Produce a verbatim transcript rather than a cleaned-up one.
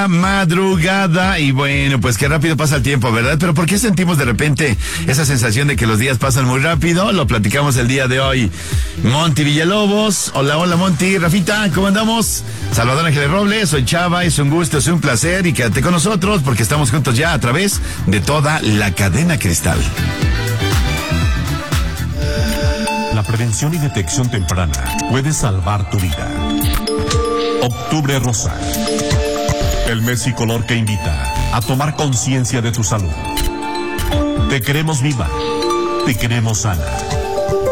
la madrugada y bueno, pues qué rápido pasa el tiempo, ¿verdad? Pero ¿por qué sentimos de repente esa sensación de que los días pasan muy rápido? Lo platicamos el día de hoy. Monty Villalobos, hola, hola Monty, Rafita, ¿cómo andamos? Salvador Ángeles Robles, soy Chava, es un gusto, es un placer y quédate con nosotros porque estamos juntos ya a través de toda la cadena Cristal. La prevención y detección temprana puede salvar tu vida. Octubre Rosa. El mes y color que invita a tomar conciencia de tu salud. Te queremos viva. Te queremos sana.